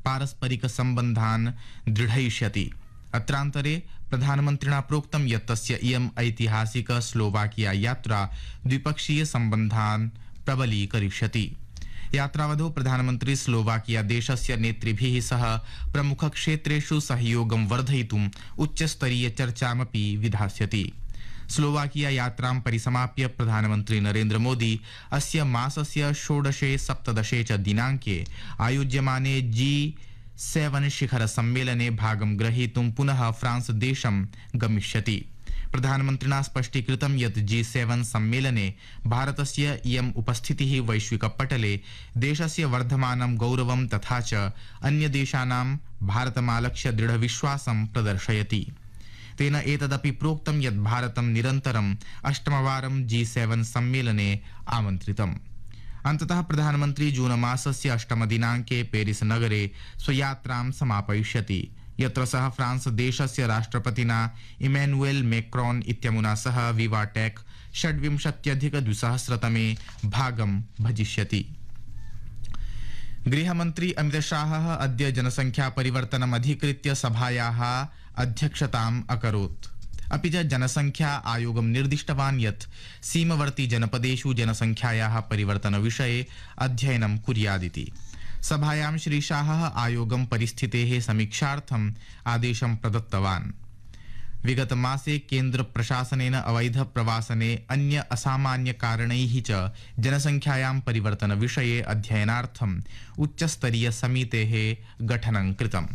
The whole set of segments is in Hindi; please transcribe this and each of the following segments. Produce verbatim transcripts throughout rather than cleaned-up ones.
पारस्परिक सम्बन्धान् दृढयिष्यति। अत्रान्तरे प्रधानमन्त्रिणा प्रोक्तं यत् तस्य इयम् ऐतिहासिक स्लोवाकिया यात्रा द्विपक्षीय सम्बन्धान् प्रबलीकरिष्यति। यात्रावधौ प्रधानमन्त्री स्लोवाकिया देशस्य नेतृभिः सह प्रमुखक्षेत्रेषु सहयोगं वर्धयितुम् उच्चस्तरीय चर्चामपि विधास्यति। स्लोवाकिया यात्रां परिसमाप्य प्रधानमन्त्री नरेन्द्र मोदी अस्य मासस्य षोडशे सप्तदशे च दिनाङ्के आयोज्यमाने जी सेवन शिखर सम्मेलने भागं ग्रहीतुं पुनः फ्रांस देशं गमिष्यति। प्रधानमन्त्रिणा स्पष्टीकृतं यत् जी सेवन सम्मेलने भारतस्य इयम् उपस्थितिः वैश्विकपटले देशस्य वर्धमानं गौरवं तथा च अन्यदेशानां भारतमालक्ष्य दृढविश्वासं प्रदर्शयति। तेन एतदपि प्रोक्तं यत् भारतं निरन्तरम् अष्टमवारं जी सेवन सम्मेलने आमन्त्रितम्। अन्ततः प्रधानमन्त्री जून मासस्य अष्टमदिनाङ्के पेरिस नगरे स्वयात्रां समापयिष्यति, यत्र सः फ्रांस देशस्य राष्ट्रपतिना इमैनुएल मैक्रोन इत्यमुना सह विवाटेक् षड्विंशत्यधिक द्विसहस्रतमे भागं भजिष्यति। गृहमन्त्री अमितशाहः अद्य जनसंख्या परिवर्तनम् अधिकृत्य सभायाः अध्यक्षताम् अकरोत्। अपि च जनसंख्या आयोगं निर्दिष्टवान् यत् सीमवर्ती जनपदेषु जनसंख्यायाः परिवर्तनविषये अध्ययनं कुर्यादिति। सभायां श्री शाहः आयोगं परिस्थितेः समीक्षार्थम् आदेशं प्रदत्तवान्। विगत मासे केन्द्र प्रशासनेन अवैध प्रवासने अन्य असामान्य कारणैः च जनसंख्यायां परिवर्तन विषये अध्ययनार्थम् उच्चस्तरीय समितेः गठनं कृतम्।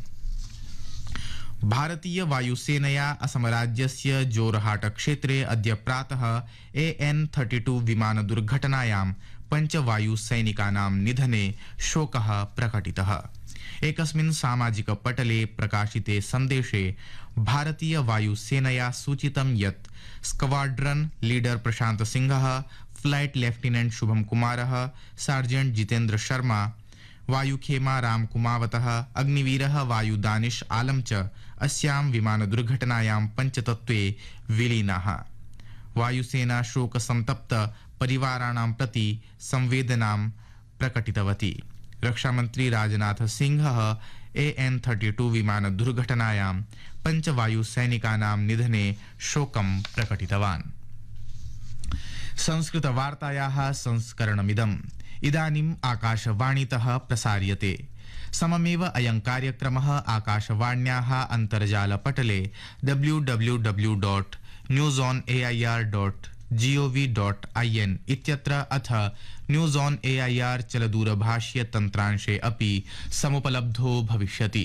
भारतीय वायुसेनया असमराज्यस्य जोरहाट क्षेत्रे अद्य प्रातः ए एन थर्टी टू विमान दुर्घटनायां पंच वायुसैनिकानां निधने शोकः प्रकटितः। एकस्मिन् सामाजिक पटले प्रकाशिते सन्देशे भारतीय वायुसेनया सूचितं यत् स्क्वाड्रन लीडर प्रशांत सिंहः, फ्लाइट लेफ्टिनेंट शुभम कुमारः, सार्जेंट जितेंद्र शर्मा, वायुखेमा राम कुमावतः, अग्निवीरः वायु दानिश आलम च अस्यां विमान दुर्घटनायां पंचतत्वे विलीनाः। वायुसेना शोक संतप्त परिवाराणां प्रति संवेदनां प्रकटितवती। रक्षामंत्री राजनाथ सिंहः ए एन थर्टी टू विमान दुर्घटनायां पंचवायुसैनिकानां निधने शोकं प्रकटितवान्। संस्कृत वार्तायाः संस्करणमिदम् इदानीम् आकाशवाणीतः प्रसार्यते। सममेव अयं कार्यक्रमः आकाशवाण्याः अन्तर्जालपटले W W W dot news on A I R dot G O V dot I N इत्यत्र अथ news on A I R चलदूरभाष्य तन्त्रांशे अपि समुपलब्धो भविष्यति।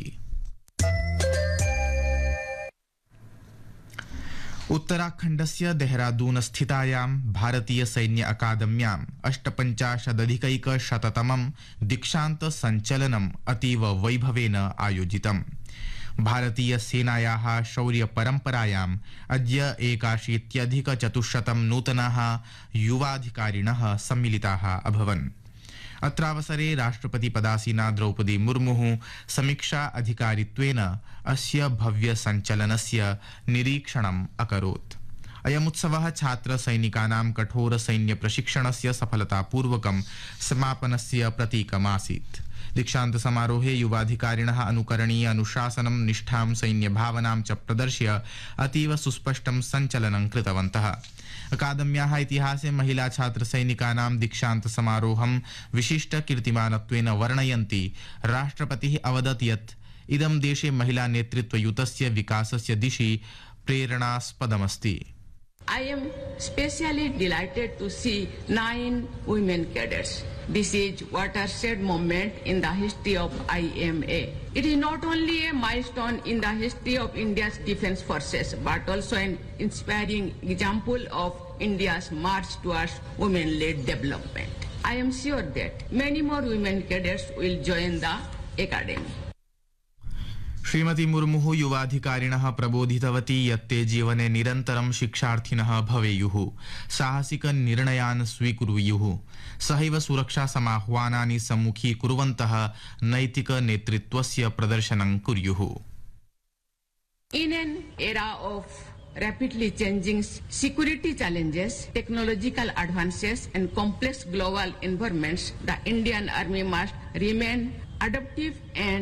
उत्तराखण्डस्य देहरादून स्थितायां भारतीय सैन्य अकादम्याम् अष्टपञ्चाशदधिकैकशततमं दीक्षान्त सञ्चलनम् अतीव वैभवेन आयोजितम्। भारतीय सेनायाः शौर्य परम्परायाम् अद्य एकाशीत्यधिकचतुश्शतं नूतनाः युवाधिकारिणः सम्मिलिताः अभवन्। अत्रावसरे राष्ट्रपति पदासीना द्रौपदी मुर्मुः समीक्षा अधिकारित्वेन अस्य भव्य सञ्चलनस्य निरीक्षणम् अकरोत्। अयमुत्सवः छात्र सैनिकानां कठोर सैन्य प्रशिक्षणस्य सफलतापूर्वकं समापनस्य प्रतीकमासीत्। दीक्षांत समारोहे युवाधिकारिणः अनुकरणीय अनुशासनं निष्ठां सैन्यभावनां च प्रदर्श्य अतीव सुस्पष्टं सञ्चलनं कृतवन्तः। अकादम्याः इतिहासे महिला छात्र सैनिकानां दीक्षांत समारोहं विशिष्ट कीर्तिमानत्वेन वर्णयन्ति राष्ट्रपतिः अवदत् यत् इदं देशे महिला नेतृत्वयुतस्य विकासस्य दिशि प्रेरणास्पदमस्ति। I am especially delighted to see nine women cadets. This is a watershed moment in the history of I M A. It is not only a milestone in the history of India's defense forces, but also an inspiring example of India's march towards women-led development. I am sure that many more women cadets will join the academy. Shrimati मुर्मुः युवाधिकारिणः प्रबोधितवती यत् ते जीवने निरन्तरं शिक्षार्थिनः भवेयुः, साहसिक निर्णयान् स्वीकुर्युः, सहैव सुरक्षा समाह्वानानि सम्मुखीकुर्वन्तः नैतिक नेतृत्वस्य प्रदर्शनं कुर्युः। In an era of rapidly changing security challenges, technological advances and complex global environments, the Indian Army must remain adaptive and